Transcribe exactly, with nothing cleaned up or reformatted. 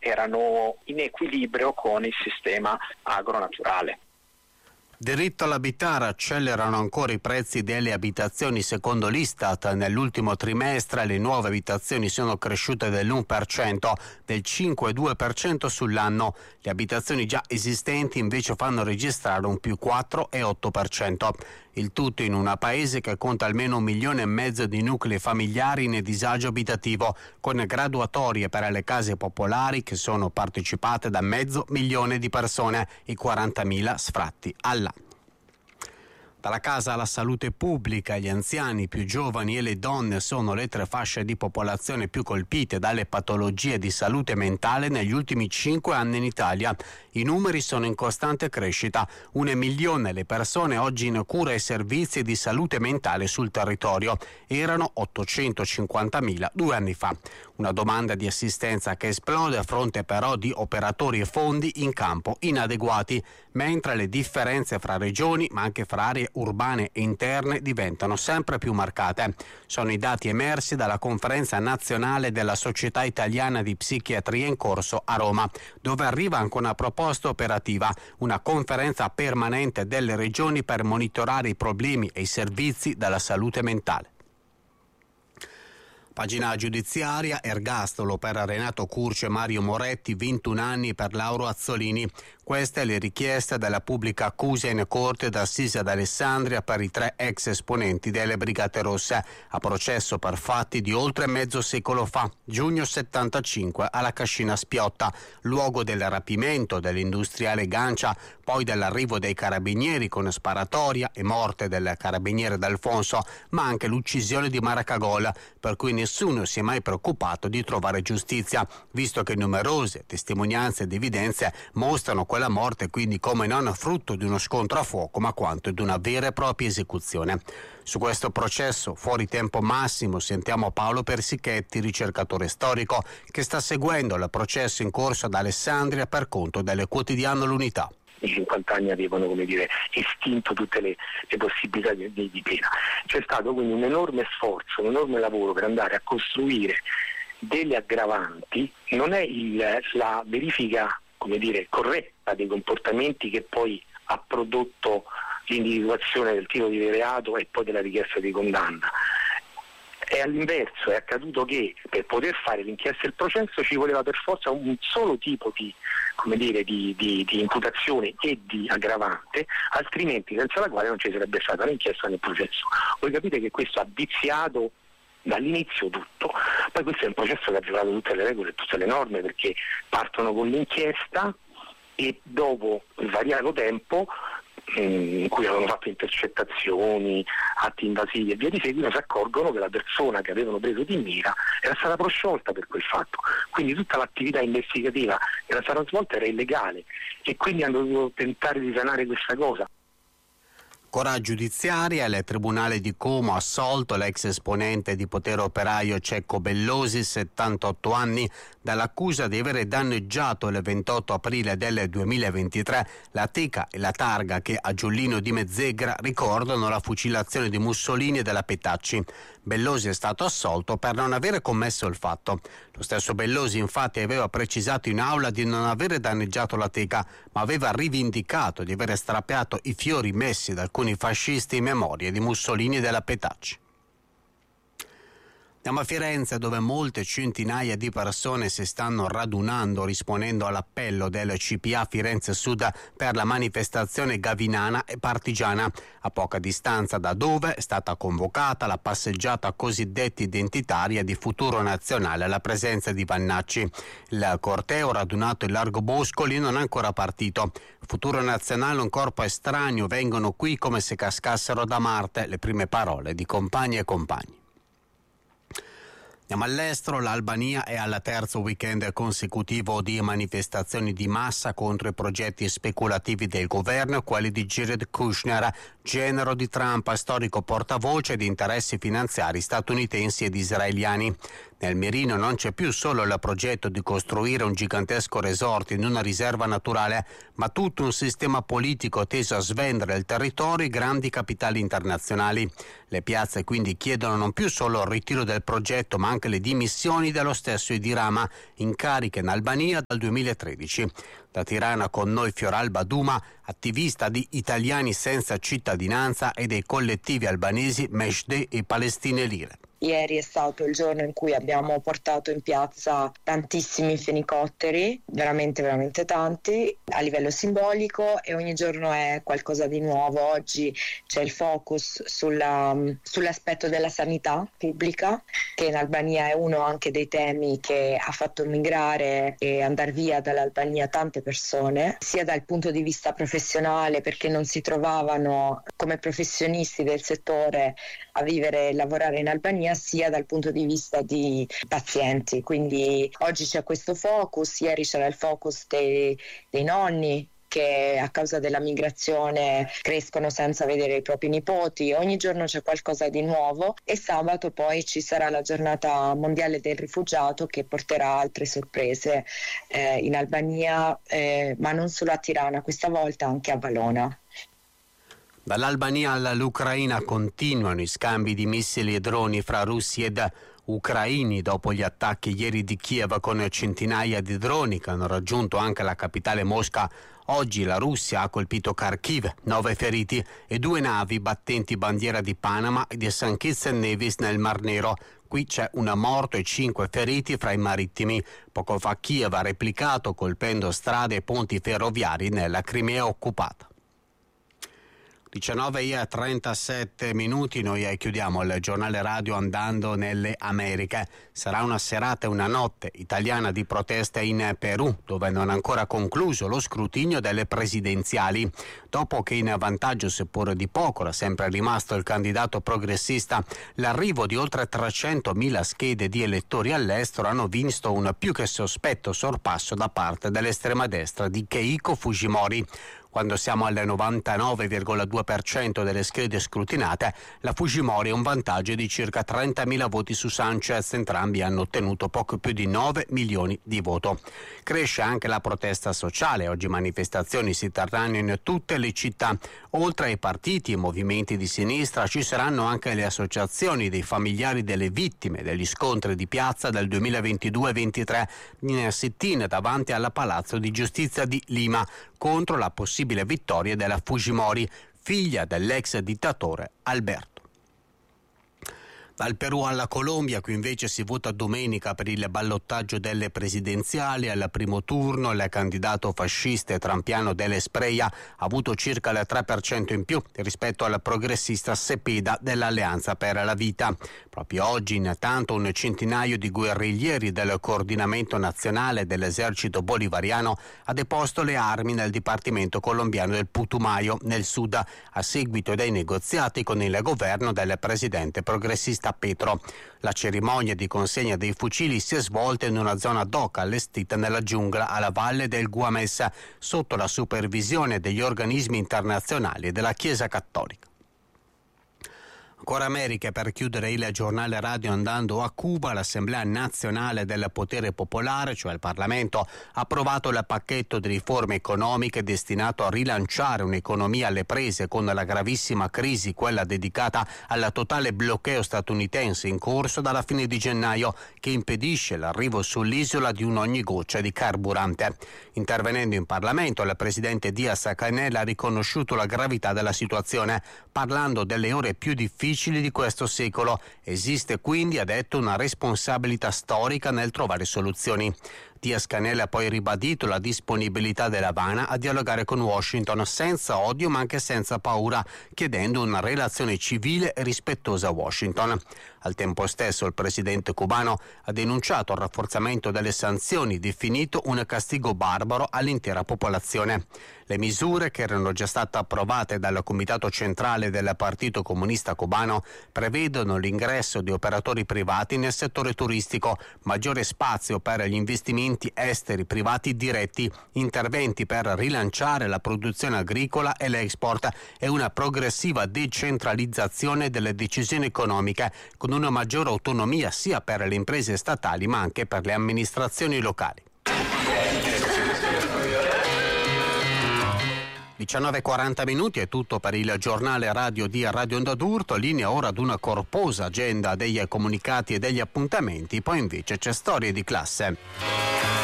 erano in equilibrio con il sistema agronaturale. Diritto all'abitare: accelerano ancora i prezzi delle abitazioni. Secondo l'Istat, nell'ultimo trimestre le nuove abitazioni sono cresciute dell'uno per cento, del cinque virgola due per cento sull'anno. Le abitazioni già esistenti invece fanno registrare un più quattro virgola otto per cento. Il tutto in un paese che conta almeno un milione e mezzo di nuclei familiari in disagio abitativo, con graduatorie per le case popolari che sono partecipate da mezzo milione di persone e quarantamila sfratti all'anno. Dalla casa alla salute pubblica, gli anziani, i più giovani e le donne sono le tre fasce di popolazione più colpite dalle patologie di salute mentale negli ultimi cinque anni in Italia. I numeri sono in costante crescita. Un milione le persone oggi in cura e servizi di salute mentale sul territorio. Erano ottocentocinquantamila due anni fa. Una domanda di assistenza che esplode a fronte però di operatori e fondi in campo inadeguati, mentre le differenze fra regioni, ma anche fra aree urbane e interne, diventano sempre più marcate. Sono i dati emersi dalla conferenza nazionale della Società Italiana di Psichiatria in corso a Roma, dove arriva anche una proposta operativa, una conferenza permanente delle regioni per monitorare i problemi e i servizi della salute mentale. Pagina giudiziaria: ergastolo per Renato Curcio e Mario Moretti, ventuno anni per Lauro Azzolini. Queste le richieste della pubblica accusa in corte d'assise ad Alessandria per i tre ex esponenti delle Brigate Rosse, a processo per fatti di oltre mezzo secolo fa, giugno settantacinque alla Cascina Spiotta, luogo del rapimento dell'industriale Gancia, poi dell'arrivo dei carabinieri con sparatoria e morte del carabiniere D'Alfonso, ma anche l'uccisione di Maracagol, per cui nessuno si è mai preoccupato di trovare giustizia, visto che numerose testimonianze ed evidenze mostrano quella morte quindi come non frutto di uno scontro a fuoco, ma quanto di una vera e propria esecuzione. Su questo processo fuori tempo massimo sentiamo Paolo Persichetti, ricercatore storico, che sta seguendo il processo in corso ad Alessandria per conto del quotidiano L'Unità. I cinquanta anni avevano, come dire, estinto tutte le, le possibilità di, di, di pena. C'è stato quindi un enorme sforzo, un enorme lavoro per andare a costruire delle aggravanti. Non è il, la verifica, come dire, corretta dei comportamenti che poi ha prodotto l'individuazione del titolo di reato e poi della richiesta di condanna. È all'inverso, è accaduto che per poter fare l'inchiesta e il processo ci voleva per forza un solo tipo di, come dire, di, di, di imputazione e di aggravante, altrimenti senza la quale non ci sarebbe stata l'inchiesta né il processo. Voi capite che questo ha viziato dall'inizio tutto. Poi questo è un processo che ha violato tutte le regole e tutte le norme, perché partono con l'inchiesta e dopo il variato tempo in cui avevano fatto intercettazioni, atti invasivi e via di seguito, si accorgono che la persona che avevano preso di mira era stata prosciolta per quel fatto, quindi tutta l'attività investigativa che era stata svolta era illegale e quindi hanno dovuto tentare di sanare questa cosa. Ancora giudiziaria, il Tribunale di Como ha assolto l'ex esponente di Potere Operaio Cecco Bellosi, settantotto anni, dall'accusa di avere danneggiato il ventotto aprile del duemilaventitré la teca e la targa che a Giullino di Mezzegra ricordano la fucilazione di Mussolini e della Petacci. Bellosi è stato assolto per non avere commesso il fatto. Lo stesso Bellosi infatti aveva precisato in aula di non avere danneggiato la teca, ma aveva rivendicato di avere strappato i fiori messi da alcuni fascisti in memoria di Mussolini e della Petacci. Andiamo a Firenze, dove molte centinaia di persone si stanno radunando rispondendo all'appello del C P A Firenze Sud per la manifestazione gavinana e partigiana, a poca distanza da dove è stata convocata la passeggiata cosiddetta identitaria di Futuro Nazionale alla presenza di Vannacci. Il corteo radunato in largo Boscoli non è ancora partito. Futuro Nazionale, un corpo estraneo, vengono qui come se cascassero da Marte, le prime parole di compagni e compagni. Andiamo all'estero, l'Albania è al terzo weekend consecutivo di manifestazioni di massa contro i progetti speculativi del governo e quelli di Jared Kushner, genero di Trump, storico portavoce di interessi finanziari statunitensi ed israeliani. Nel mirino non c'è più solo il progetto di costruire un gigantesco resort in una riserva naturale, ma tutto un sistema politico teso a svendere il territorio ai grandi capitali internazionali. Le piazze quindi chiedono non più solo il ritiro del progetto, ma anche le dimissioni dello stesso Edi Rama, in carica in Albania dal duemilatredici. Da Tirana con noi Fioralba Duma, attivista di Italiani Senza Cittadinanza e dei collettivi albanesi Meshdeh e Palestine Lire. Ieri è stato il giorno in cui abbiamo portato in piazza tantissimi fenicotteri, veramente veramente tanti, a livello simbolico, e ogni giorno è qualcosa di nuovo. Oggi c'è il focus sulla, sull'aspetto della sanità pubblica, che in Albania è uno anche dei temi che ha fatto migrare e andare via dall'Albania tante persone, sia dal punto di vista professionale, perché non si trovavano come professionisti del settore a vivere e lavorare in Albania, sia dal punto di vista di pazienti. Quindi oggi c'è questo focus, ieri c'era il focus dei, dei nonni che a causa della migrazione crescono senza vedere i propri nipoti. Ogni giorno c'è qualcosa di nuovo, e sabato poi ci sarà la giornata mondiale del rifugiato che porterà altre sorprese eh, in Albania, eh, ma non solo a Tirana, questa volta anche a Valona. Dall'Albania all'Ucraina continuano i scambi di missili e droni fra russi ed ucraini dopo gli attacchi ieri di Kiev con centinaia di droni che hanno raggiunto anche la capitale Mosca. Oggi la Russia ha colpito Kharkiv, nove feriti e due navi battenti bandiera di Panama e di Saint Kitts and Nevis nel Mar Nero. Qui c'è un morto e cinque feriti fra i marittimi. Poco fa Kiev ha replicato colpendo strade e ponti ferroviari nella Crimea occupata. diciannove e trentasette minuti, noi chiudiamo il giornale radio andando nelle Americhe. Sarà una serata e una notte italiana di proteste in Perù, dove non è ancora concluso lo scrutinio delle presidenziali. Dopo che in vantaggio, seppur di poco, era sempre rimasto il candidato progressista, l'arrivo di oltre trecentomila schede di elettori all'estero hanno visto un più che sospetto sorpasso da parte dell'estrema destra di Keiko Fujimori. Quando siamo al novantanove virgola due per cento delle schede scrutinate, la Fujimori ha un vantaggio di circa trentamila voti su Sanchez. Entrambi hanno ottenuto poco più di nove milioni di voto. Cresce anche la protesta sociale. Oggi manifestazioni si terranno in tutte le città. Oltre ai partiti e movimenti di sinistra, ci saranno anche le associazioni dei familiari delle vittime degli scontri di piazza del duemilaventidue ventitré in sit-in davanti al Palazzo di Giustizia di Lima contro la possibile vittoria della Fujimori, figlia dell'ex dittatore Alberto. Dal Perù alla Colombia, qui invece si vota domenica per il ballottaggio delle presidenziali. Al primo turno il candidato fascista e trampiano dell'Espreia ha avuto circa il tre per cento in più rispetto al progressista Cepeda dell'Alleanza per la Vita. Proprio oggi, intanto, un centinaio di guerriglieri del Coordinamento Nazionale dell'Esercito Bolivariano ha deposto le armi nel dipartimento colombiano del Putumayo, nel sud, a seguito dei negoziati con il governo del presidente progressista Petro. La cerimonia di consegna dei fucili si è svolta in una zona d'oca allestita nella giungla alla valle del Guames, sotto la supervisione degli organismi internazionali e della Chiesa Cattolica. Ancora Americhe per chiudere il giornale radio andando a Cuba. L'Assemblea Nazionale del Potere Popolare, cioè il Parlamento, ha approvato il pacchetto di riforme economiche destinato a rilanciare un'economia alle prese con la gravissima crisi, quella dedicata al totale bloqueo statunitense in corso dalla fine di gennaio, che impedisce l'arrivo sull'isola di un ogni goccia di carburante. Intervenendo in Parlamento, il presidente Díaz-Canel ha riconosciuto la gravità della situazione, parlando delle ore più difficili di questo secolo. Esiste quindi, ha detto, una responsabilità storica nel trovare soluzioni. Díaz-Canel ha poi ribadito la disponibilità dell'Havana a dialogare con Washington senza odio ma anche senza paura, chiedendo una relazione civile e rispettosa a Washington. Al tempo stesso il presidente cubano ha denunciato il rafforzamento delle sanzioni, definito un castigo barbaro all'intera popolazione. Le misure, che erano già state approvate dal Comitato Centrale del Partito Comunista Cubano, prevedono l'ingresso di operatori privati nel settore turistico, maggiore spazio per gli investimenti investimenti esteri privati diretti, interventi per rilanciare la produzione agricola e l'export e una progressiva decentralizzazione delle decisioni economiche con una maggiore autonomia sia per le imprese statali ma anche per le amministrazioni locali. diciannove e quaranta minuti è tutto per il giornale radio di Radio Onda d'Urto, linea ora ad una corposa agenda degli comunicati e degli appuntamenti, poi invece c'è Storie di classe.